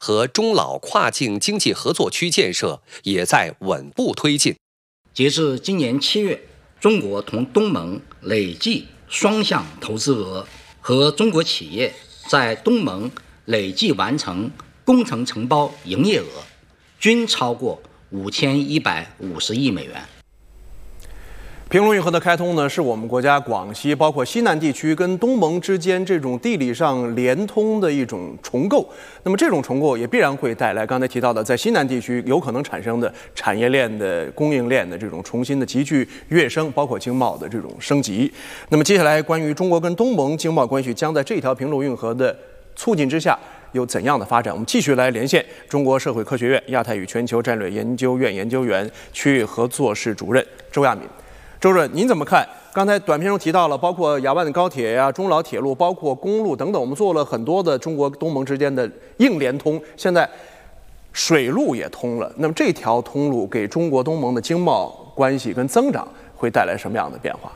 和中老跨境经济合作区建设也在稳步推进。 截至今年7月，中国同东盟累计双向投资额和中国企业在东盟累计完成工程承包营业额均超过5150亿美元。 平卢运河的开通呢，是我们国家广西包括西南地区跟东盟之间这种地理上连通的一种重构。那么这种重构也必然会带来刚才提到的在西南地区有可能产生的产业链的供应链的这种重新的急剧跃升，包括经贸的这种升级。那么接下来关于中国跟东盟经贸关系将在这条平卢运河的促进之下有怎样的发展？我们继续来连线中国社会科学院亚太与全球战略研究院研究员、区域合作室主任周亚敏。周主任，您怎么看？刚才短片中提到了，包括雅万的高铁呀、中老铁路，包括公路等等，我们做了很多的中国东盟之间的硬联通，现在水路也通了。那么这条通路给中国东盟的经贸关系跟增长会带来什么样的变化？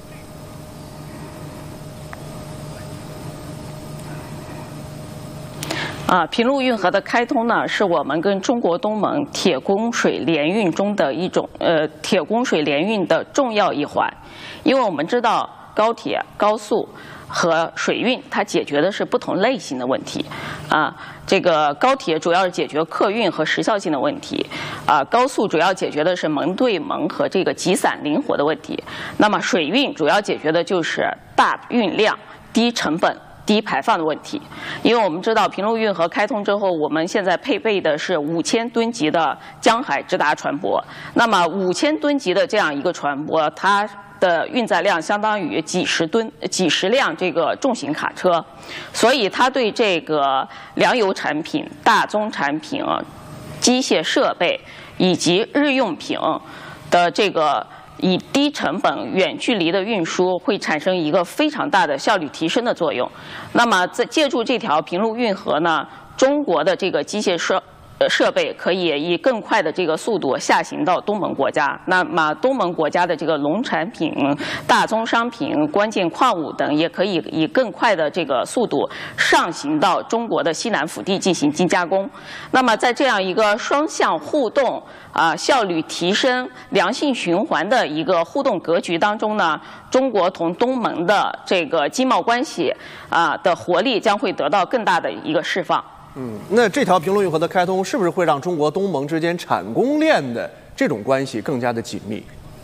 平卢运河的开通呢，是我们跟中国东盟铁供水联运中的一种铁供水联运的重要一环。因为我们知道高铁、高速和水运它解决的是不同类型的问题这个高铁主要是解决客运和时效性的问题高速主要解决的是门对门和这个集散灵活的问题。那么水运主要解决的就是大运量、低成本、低排放的问题。因为我们知道平卢运河开通之后，我们现在配备的是5000吨级的江海直达船舶。那么5000吨级的这样一个船舶，它的运载量相当于几十辆这个重型卡车，所以它对这个粮油产品、大宗产品、机械设备以及日用品的这个以低成本、远距离的运输会产生一个非常大的效率提升的作用。那么，借助这条平卢运河呢，中国的这个机械设备可以以更快的这个速度下行到东盟国家。那么，东盟国家的这个农产品、大宗商品、关键矿物等，也可以以更快的这个速度上行到中国的西南腹地进行精加工。那么，在这样一个双向互动效率提升、良性循环的一个互动格局当中呢，中国同东盟的这个经贸关系的活力将会得到更大的一个释放。 那这条平卢运河的开通是不是会让中国东盟之间产供链的这种关系更加的紧密？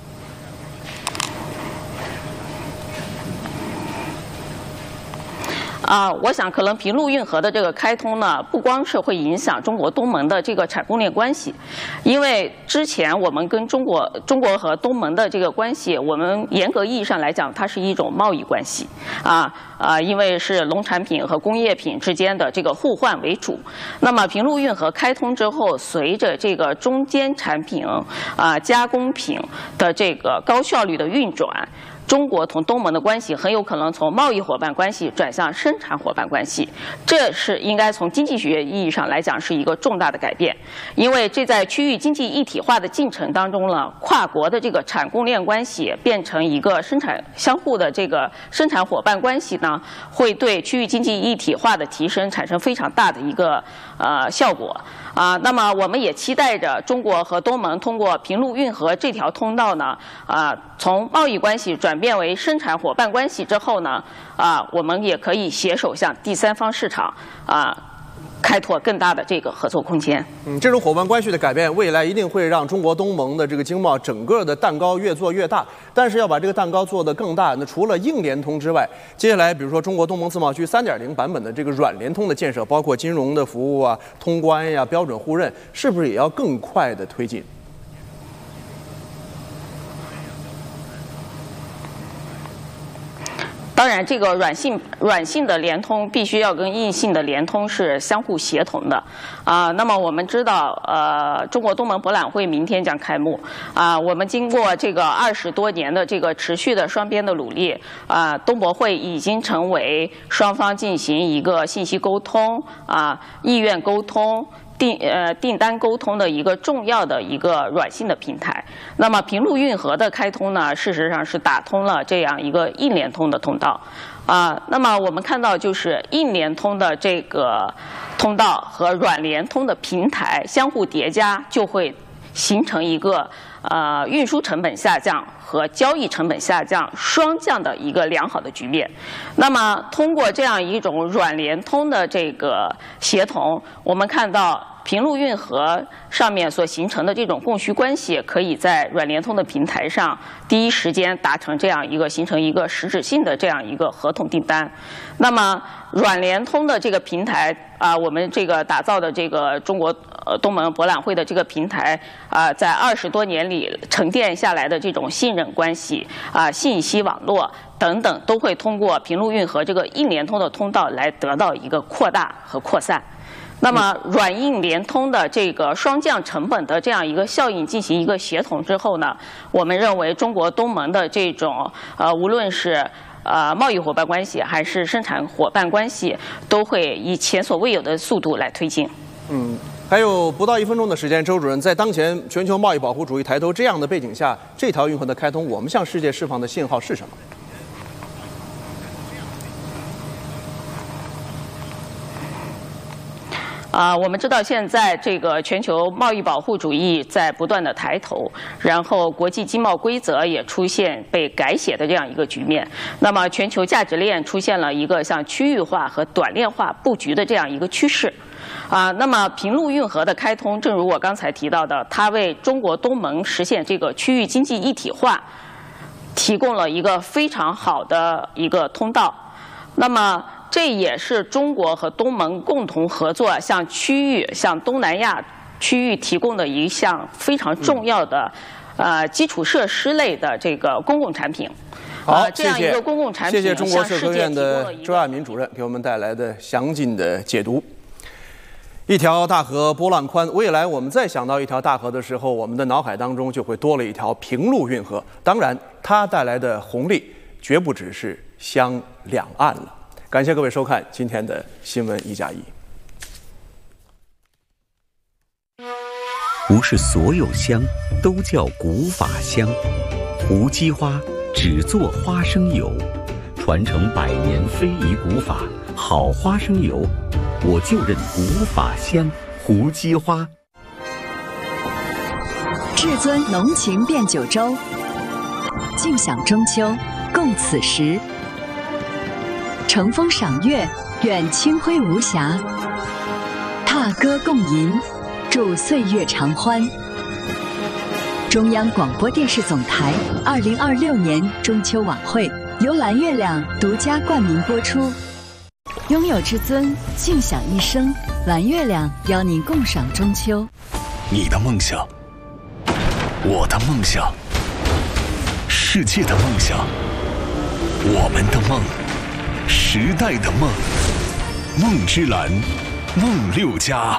我想可能平卢运河的这个开通呢，不光是会影响中国东盟的这个产供链关系，因为之前我们跟中国和东盟的这个关系，我们严格意义上来讲，它是一种贸易关系因为是农产品和工业品之间的这个互换为主。那么平卢运河开通之后，随着这个中间产品加工品的这个高效率的运转，中国同东盟的关系很有可能从贸易伙伴关系转向生产伙伴关系，这是应该从经济学意义上来讲是一个重大的改变。因为这在区域经济一体化的进程当中呢，跨国的这个产供链关系变成一个相互的这个生产伙伴关系呢，会对区域经济一体化的提升产生非常大的一个效果那么我们也期待着中国和东盟通过平卢运河这条通道呢从贸易关系转变为生产伙伴关系之后呢我们也可以携手向第三方市场开拓更大的这个合作空间。 这种伙伴关系的改变，未来一定会让中国东盟的这个经贸整个的蛋糕越做越大。但是要把这个蛋糕做得更大，那除了硬联通之外，接下来比如说中国东盟自贸区3.0版本的这个软联通的建设，包括金融的服务通关标准互认，是不是也要更快的推进？ 当然，这个软性的联通必须要跟硬性的联通是相互协同的那么我们知道，中国东盟博览会明天将开幕我们经过这个20多年的这个持续的双边的努力东博会已经成为双方进行一个信息沟通意愿沟通。订单沟通的一个重要的一个软性的平台。那么平卢运河的开通呢，事实上是打通了这样一个硬联通的通道那么我们看到就是硬联通的这个通道和软联通的平台相互叠加，就会形成一个运输成本下降和交易成本下降双降的一个良好的局面。那么通过这样一种软联通的这个协同，我们看到平陆运河上面所形成的这种供需关系，可以在软联通的平台上第一时间达成这样一个形成一个实质性的这样一个合同订单。那么软联通的这个平台我们这个打造的这个中国东盟博览会的这个平台在20多年里沉淀下来的这种信任关系信息网络等等，都会通过平陆运河这个硬联通的通道来得到一个扩大和扩散。那么软硬联通的这个双降成本的这样一个效应进行一个协同之后呢，我们认为中国东盟的这种无论是贸易伙伴关系还是生产伙伴关系，都会以前所未有的速度来推进。 还有不到1分钟的时间，周主任，在当前全球贸易保护主义抬头这样的背景下，这条运河的开通，我们向世界释放的信号是什么？ 我们知道现在这个全球贸易保护主义在不断的抬头，然后国际经贸规则也出现被改写的这样一个局面。那么全球价值链出现了一个向区域化和短链化布局的这样一个趋势。那么平陆运河的开通，正如我刚才提到的，它为中国东盟实现这个区域经济一体化提供了一个非常好的一个通道。那么这也是中国和东盟共同合作向区域、向东南亚区域提供的一项非常重要的基础设施类的这个公共产品。 好， 这样一个公共产品， 谢谢中国社科院的周亚民主任给我们带来的详尽的解读。一条大河波浪宽，未来我们再想到一条大河的时候，我们的脑海当中就会多了一条平陆运河。当然，它带来的红利绝不只是相两岸了。感谢各位收看今天的新闻1+1。 不是所有香都叫古法香，胡姬花只做花生油，传承100年非遗古法，好花生油，我就认古法香胡姬花。 至尊浓情变九州，尽享中秋，共此时。乘风赏月，愿清辉无瑕；踏歌共吟，祝岁月长欢。中央广播电视总台2026年中秋晚会由蓝月亮独家冠名播出。拥有至尊，尽享一生。蓝月亮邀您共赏中秋。 你的梦想，我的梦想，世界的梦想，我们的梦，时代的梦，梦之蓝，梦6家。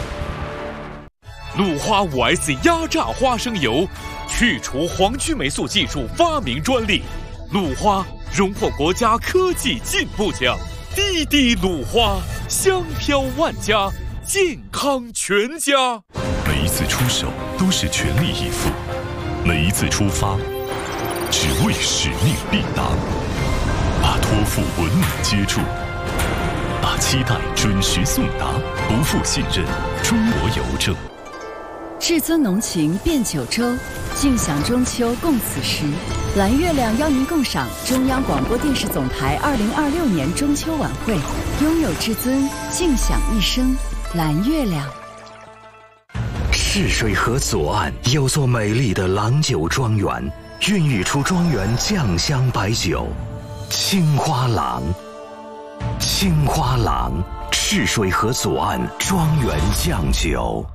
鲁花5S 压榨花生油，去除黄曲霉素技术发明专利。鲁花荣获国家科技进步奖。滴滴鲁花，香飘万家，健康全家。 每一次出手都是全力以赴，每一次出发只为使命必达。把托付稳稳接住，把期待准时送达，不负信任中国邮政。 至尊浓情变九州，尽享中秋共此时。蓝月亮邀您共赏中央广播电视总台2026年中秋晚会，拥有至尊，尽享一生。蓝月亮。 赤水河左岸有座美丽的郎酒庄园，孕育出庄园酱香白酒。青花郎，青花郎，赤水河左岸庄园酱酒。